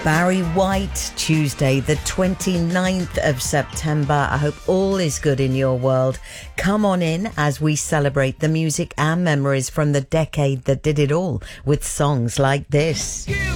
Barry White, Tuesday, the 29th of September. I hope all is good in your world. Come on in as we celebrate the music and memories from the decade that did it all with songs like this.